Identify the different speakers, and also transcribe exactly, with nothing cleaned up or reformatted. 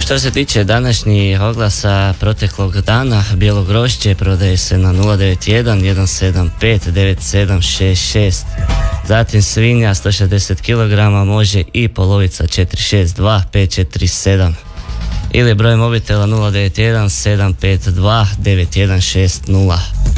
Speaker 1: Što se tiče današnjih oglasa proteklog dana, bijelo grošće prodaje se na nula devet jedan jedan sedam pet devet sedam šest šest. Zatim svinja sto šezdeset kilograma može i polovica četiri šest dva pet četiri sedam. Ili broj mobitela nula devet jedan sedam pet dva devet jedan šest nula.